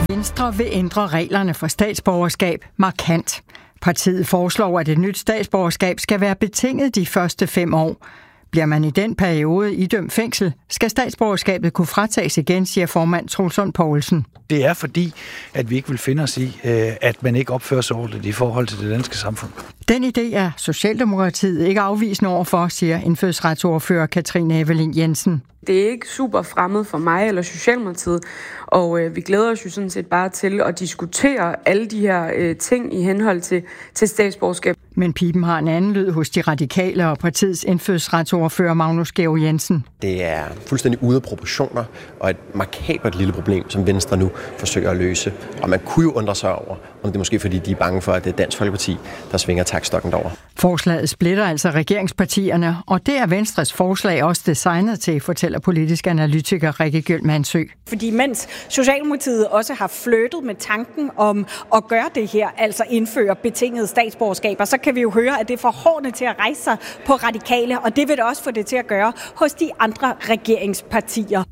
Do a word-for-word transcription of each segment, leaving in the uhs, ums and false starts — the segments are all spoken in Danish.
Venstre vil ændre reglerne for statsborgerskab markant. Partiet foreslår, at et nyt statsborgerskab skal være betinget de første fem år. Bliver man i den periode idømt fængsel, skal statsborgerskabet kunne fratages igen, siger formand Troels Lund Poulsen. Det er fordi, at vi ikke vil finde os i, at man ikke opfører sig ordentligt i forhold til det danske samfund. Den idé er Socialdemokratiet ikke afvisende overfor, siger indfødsretsordfører Katrine Evelyn Jensen. Det er ikke super fremmed for mig eller Socialdemokratiet, og øh, vi glæder os jo sådan set bare til at diskutere alle de her øh, ting i henhold til, til statsborgerskab. Men pipen har en anden lyd hos de radikale og partiets indfødsretsordfører Magnus Georg Jensen. Det er fuldstændig ude af proportioner og et markabert lille problem, som Venstre nu forsøger at løse. Og man kunne jo undre sig over, om det er måske fordi, de er bange for, at det er Dansk Folkeparti, der svinger taktstokken derover. Forslaget splitter altså regeringspartierne, og det er Venstres forslag også designet til, fortæller politisk analytiker Rikke Gjøl Mansø. Fordi mens Socialdemokratiet også har flirtet med tanken om at gøre det her, altså indføre betingede statsborgerskaber, så kan vi jo høre, at det får hårene til at rejse sig på radikale, og det vil det også få det til at gøre hos de andre regeringspartier.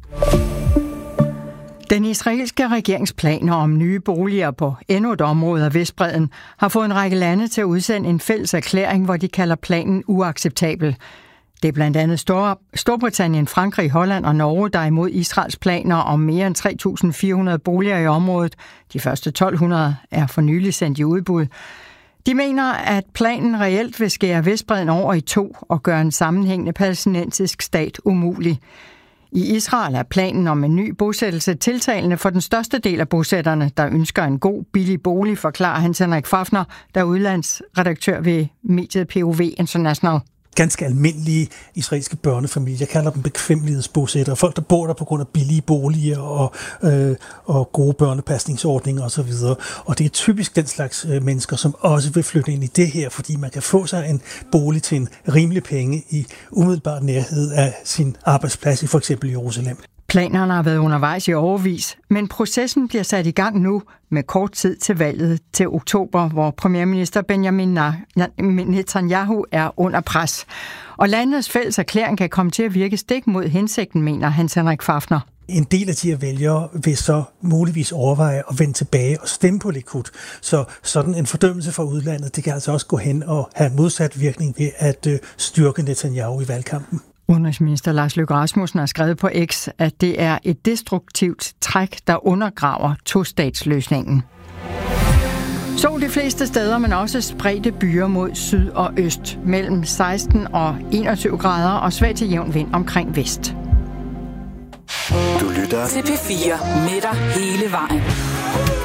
Den israelske regeringsplaner om nye boliger på endnu et område af Vestbredden har fået en række lande til at udsende en fælles erklæring, hvor de kalder planen uacceptabel. Det er blandt andet Stor- Storbritannien, Frankrig, Holland og Norge, der er imod Israels planer om mere end tre tusind fire hundrede boliger i området. De første tolv hundrede er for nylig sendt i udbud. De mener, at planen reelt vil skære Vestbredden over i to og gøre en sammenhængende palæstinensisk stat umulig. I Israel er planen om en ny bosættelse tiltalende for den største del af bosætterne, der ønsker en god, billig bolig, forklarer Hans Henrik Fafner, der er udlandsredaktør ved mediet P O V International. Ganske almindelige israelske børnefamilier, jeg kalder dem bekvemmelighedsbosættere, folk der bor der på grund af billige boliger og, øh, og gode børnepasningsordninger osv. Og det er typisk den slags øh, mennesker, som også vil flytte ind i det her, fordi man kan få sig en bolig til en rimelig penge i umiddelbar nærhed af sin arbejdsplads i for eksempel Jerusalem. Planerne har været undervejs i årevis, men processen bliver sat i gang nu med kort tid til valget til oktober, hvor premierminister Benjamin Netanyahu er under pres. Og landets fælles erklæring kan komme til at virke stik mod hensigten, mener Hans Henrik Fafner. En del af de her vælgere vil så muligvis overveje at vende tilbage og stemme på Likud. Så sådan en fordømmelse fra udlandet, det kan altså også gå hen og have modsat virkning ved at styrke Netanyahu i valgkampen. Udenrigsminister Lars Løkke Rasmussen har skrevet på X, at det er et destruktivt træk, der undergraver tostatsløsningen. Sol de fleste steder, men også spredte byer mod syd og øst, mellem seksten og enogtyve grader og svag til jævn vind omkring vest. Du lytter til P fire med dig hele vejen.